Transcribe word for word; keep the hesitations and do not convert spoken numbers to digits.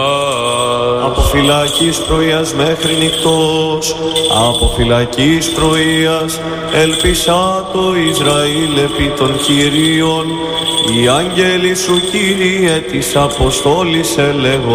Από φυλακής πρωίας μέχρι νυχτός, από φυλακής πρωίας ελπίσα το Ισραήλ επί των Κυρίων. Οι άγγελοι σου, Κύριε, της Αποστόλης ελέγω.